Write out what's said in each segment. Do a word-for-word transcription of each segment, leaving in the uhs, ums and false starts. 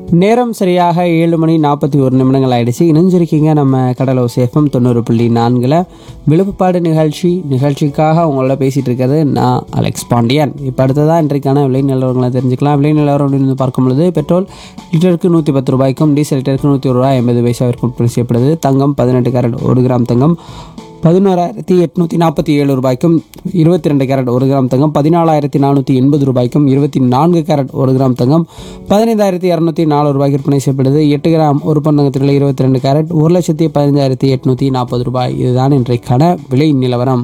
நேரம் சரியாக ஏழு மணி நாற்பத்தி ஒரு நிமிடங்கள் ஆயிடுச்சு. இணைஞ்சிருக்கீங்க நம்ம கடலோ சேஃபம் தொண்ணூறு புள்ளி நான்கில் விழுப்புப்பாடு நிகழ்ச்சி நிகழ்ச்சிக்காக உங்களோட பேசிகிட்டு இருக்கிறது நான் அலெக்ஸ் பாண்டியன். இப்போ அடுத்ததான் இன்றைக்கான விலை நிலவரங்களை தெரிஞ்சுக்கலாம். விலை நிலவரம் அப்படின்னு பார்க்கும்பொழுது பெட்ரோல் லிட்டருக்கு நூற்றி பத்து ரூபாய்க்கும் டீசல் லிட்டருக்கு நூற்றி ஒரு ரூபாய் எண்பது பைசாவிற்கும் விற்பனை செய்யப்படுது. தங்கம் பதினெட்டு கேரட் ஒரு கிராம் தங்கம் பதினோராயிரத்தி எட்நூற்றி நாற்பத்தி ஏழு ரூபாய்க்கும் இருபத்தி ரெண்டு கேரட் ஒரு கிராம் தங்கம் பதினாலாயிரத்தி நானூற்றி எண்பது ரூபாய்க்கும் இருபத்தி நான்கு கேரட் ஒரு கிராம் தங்கம் பதினைந்தாயிரத்தி இரநூத்தி நாலு ரூபாய்க்கு விற்பனை செய்யப்படுது. எட்டு கிராம் ஒரு பன் தங்கத்தில் இருபத்தி ரெண்டு கேரட் ஒரு லட்சத்தி பதினஞ்சாயிரத்தி எட்நூற்றி நாற்பது ரூபாய். இதுதான் இன்றைக்கான விலை நிலவரம்.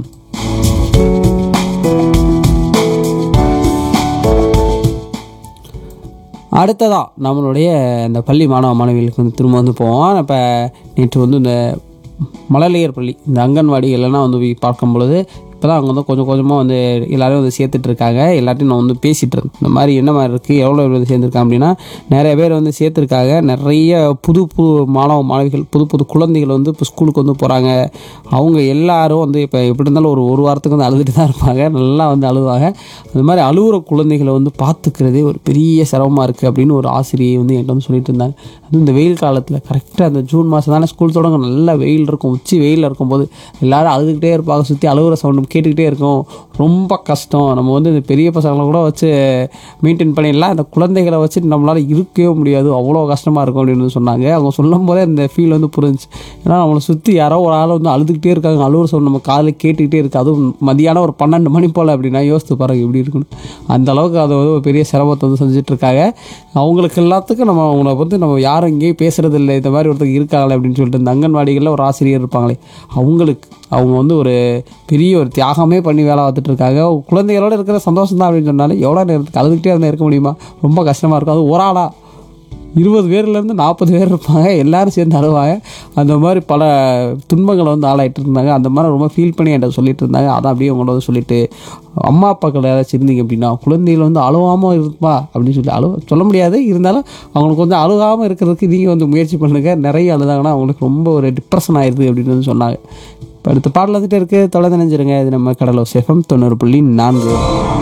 அடுத்ததான் நம்மளுடைய இந்த பள்ளி மாணவ மாணவிகளுக்கு வந்து திரும்ப வந்து போவோம். இப்போ நேற்று வந்து இந்த மழலையர் பள்ளி இந்த அங்கன்வாடி எல்லாம் வந்து பார்க்கும் பொழுது இப்போ தான் அவங்க வந்து கொஞ்சம் கொஞ்சமாக வந்து எல்லோரும் வந்து சேர்த்துட்ருக்காங்க. எல்லாத்தையும் நான் வந்து பேசிகிட்டு இருந்தேன். இந்த மாதிரி என்ன மாதிரி இருக்குது, எவ்வளோ வந்து சேர்ந்துருக்காங்க அப்படின்னா நிறைய பேர் வந்து சேர்த்துருக்காங்க. நிறைய புது புது மாணவ மாணவிகள் புது புது குழந்தைகள் வந்து இப்போ ஸ்கூலுக்கு வந்து போகிறாங்க. அவங்க எல்லாரும் வந்து இப்போ எப்படி இருந்தாலும் ஒரு ஒரு வாரத்துக்கு வந்து அழுதுட்டு தான் இருப்பாங்க. நல்லா வந்து அழுவாங்க. அந்த மாதிரி அழுகுற குழந்தைகளை வந்து பார்த்துக்கிறதே ஒரு பெரிய சிரமமாக இருக்குது அப்படின்னு ஒரு ஆசிரியை வந்து என்கிட்ட வந்து சொல்லிட்டு இருந்தாங்க. அதுவும் இந்த வெயில் காலத்தில் கரெக்டாக அந்த ஜூன் மாதம் தானே ஸ்கூல் தொடங்க, நல்ல வெயில் இருக்கும். உச்சி வெயிலில் இருக்கும்போது எல்லோரும் அழுதுகிட்டே இருப்பாங்க. சுற்றி அழுகுற சவுண்டு கேட்டுக்கிட்டே இருக்கும். ரொம்ப கஷ்டம். நம்ம வந்து இந்த பெரிய பசங்களை கூட வச்சு மெயின்டைன் பண்ணிடலாம், இந்த குழந்தைகளை வச்சு நம்மளால் இருக்கவே முடியாது, அவ்வளோ கஷ்டமாக இருக்கும் அப்படின்னு சொன்னாங்க. அவங்க சொல்லும் போதே அந்த ஃபீல் வந்து புரிஞ்சிச்சு. ஏன்னா நம்மளை சுற்றி யாரோ ஒரு ஆள் வந்து அழுதுகிட்டே இருக்காங்க. அழுகுற சவுண்ட் நம்ம காதில் கேட்டுக்கிட்டே இருக்குது. அதுவும் மதியானம் ஒரு பன்னெண்டு மணி போல் அப்படின்னா யோசித்து பாருங்க எப்படி இருக்கணும். அந்த அளவுக்கு அது வந்து ஒரு பெரிய சிரமத்தை வந்து செஞ்சிட்ருக்காங்க. அவங்களுக்கு எல்லாத்துக்கும் நம்ம அவங்கள வந்து நம்ம யாரும் இங்கேயும் பேசுகிறது இல்லை, இந்த மாதிரி ஒருத்தர் இருக்காங்களே அப்படின்னு சொல்லிட்டு இந்த அங்கன்வாடிகளில் ஒரு ஆசிரியர் இருப்பாங்களே அவங்களுக்கு அவங்க வந்து ஒரு பெரிய ஒரு தியாகமே பண்ணி வேலை பார்த்துட்டு இருக்காங்க. குழந்தைகளோடு இருக்கிற சந்தோஷம் தான் அப்படின்னு சொன்னாலும் எவ்வளோ நேரத்துக்கு அழுதுகிட்டே இருந்தால் இருக்க முடியுமா? ரொம்ப கஷ்டமாக இருக்கும். அது ஒரு ஆளா இருபது பேர்லேருந்து நாற்பது பேர் இருப்பாங்க, எல்லோரும் சேர்ந்து அழுவாங்க. அந்த மாதிரி பல துன்பங்களை வந்து ஆளாயிட்டு இருந்தாங்க. அந்த மாதிரி ரொம்ப ஃபீல் பண்ணி என்கிட்ட சொல்லிட்டு இருந்தாங்க. அதான் அப்படியே உங்களோட வந்து சொல்லிட்டு அம்மா அப்பாக்கள் யாராச்சும் இருந்தீங்க அப்படின்னா குழந்தைகள் வந்து அழுவாமல் இருப்பா அப்படின்னு சொல்லி அழு சொல்ல முடியாது. இருந்தாலும் அவங்களுக்கு கொஞ்சம் அழுகாமல் இருக்கிறதுக்கு நீங்கள் வந்து முயற்சி பண்ணுங்கள். நிறைய அழுதாங்கன்னா அவங்களுக்கு ரொம்ப ஒரு டிப்ரெஷன் ஆயிடுது அப்படின்னு வந்து சொன்னாங்க. இப்போ அடுத்த பாடல் வந்துட்டு இருக்குது. தொடர்ந்து நினைஞ்சிருங்க. இது நம்ம கடலோ சேஃபம் தொண்ணூறு புள்ளி நான்கு.